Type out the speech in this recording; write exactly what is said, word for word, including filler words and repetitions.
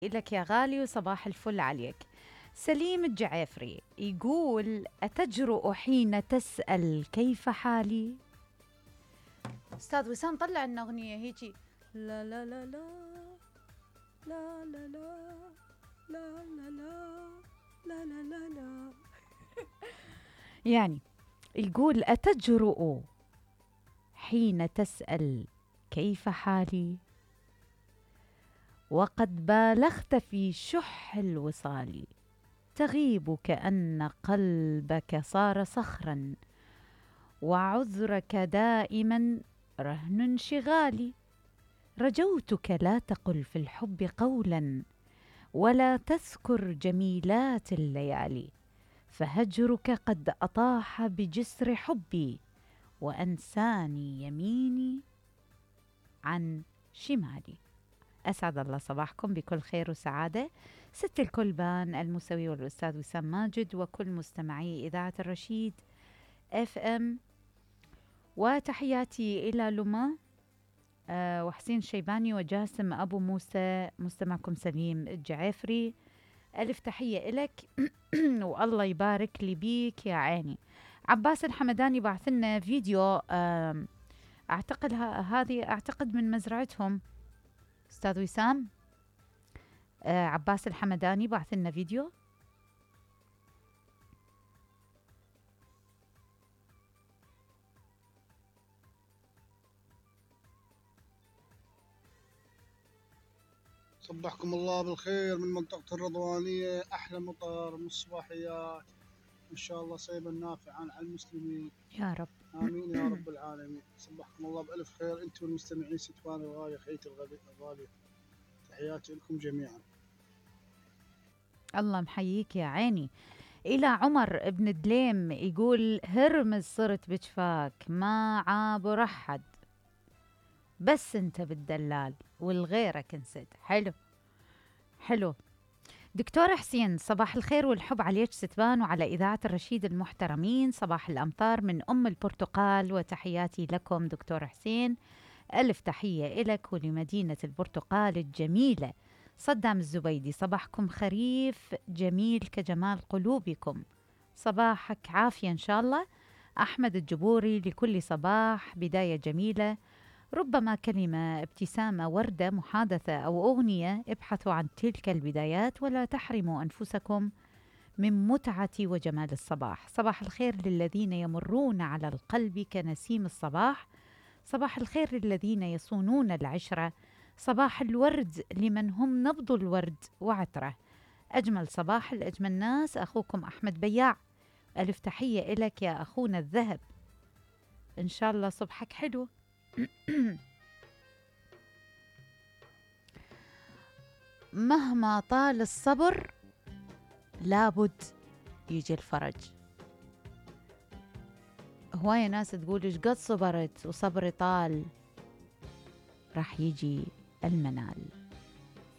لك يا غالي وصباح الفل عليك. سليم الجعافري يقول: أتجرؤ حين تسأل كيف حالي؟ أستاذ وسام طلع لنا أغنية هيجي: لا لا لا لا لا لا لا لا لا لا لا لا لا. يعني يقول: أتجرؤ حين تسأل كيف حالي، وقد بالغت في شح الوصال، تغيب كأن قلبك صار صخرا، وعذرك دائما رهن انشغالي. رجوتك لا تقل في الحب قولا، ولا تذكر جميلات الليالي، فهجرك قد أطاح بجسر حبي، وأنساني يميني عن شمالي. أسعد الله صباحكم بكل خير وسعادة. ست الكلبان المسوي والأستاذ وسام ماجد وكل مستمعي إذاعة الرشيد اف ام، وتحياتي إلى لما أه وحسين شيباني وجاسم أبو موسى. مستمعكم سليم الجعافري، ألف تحية إلك. والله يبارك لي بيك يا عيني. عباس الحمداني بعث لنا فيديو، أه أعتقد هذه أعتقد من مزرعتهم أستاذ وسام. آه عباس الحمداني بعث لنا فيديو. صبحكم الله بالخير من منطقة الرضوانية، أحلى مطر من الصباحيات، إن شاء الله صيبا نافعا على المسلمين يا رب آمين يا رب العالمين. صبحكم الله بألف خير أنتم المستمعين ستوان الغالية، خيتي الغالية، تحياتي لكم جميعا. الله محييك يا عيني. إلى عمر ابن دليم يقول: هرمز صرت بجفاك ما عاب رحد، بس انت بالدلال والغيرك نسد. حلو حلو. دكتور حسين: صباح الخير والحب عليك ستبان وعلى إذاعة الرشيد المحترمين. صباح الأمطار من أم البرتقال، وتحياتي لكم دكتور حسين. ألف تحية إلك ولمدينة البرتقال الجميلة. صدام الزبيدي: صباحكم خريف جميل كجمال قلوبكم، صباحك عافية إن شاء الله. أحمد الجبوري: لكل صباح بداية جميلة، ربما كلمة، ابتسامة، وردة، محادثة أو أغنية. ابحثوا عن تلك البدايات ولا تحرموا أنفسكم من متعة وجمال الصباح. صباح الخير للذين يمرون على القلب كنسيم الصباح، صباح الخير للذين يصونون العشرة، صباح الورد لمن هم نبض الورد وعطره. أجمل صباح لأجمل ناس، أخوكم أحمد بياع. ألف تحية إلك يا أخونا الذهب، إن شاء الله صبحك حلو. مهما طال الصبر لابد يجي الفرج. هواية ناس تقول: إيش قد صبرت وصبري طال، راح يجي المنال.